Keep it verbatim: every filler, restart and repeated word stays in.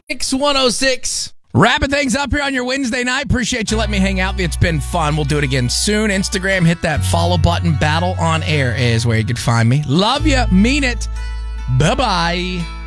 one oh six. Wrapping things up here on your Wednesday night. Appreciate you letting me hang out. It's been fun. We'll do it again soon. Instagram, hit that follow button. Battle on Air is where you can find me. Love you. Mean it. Bye-bye.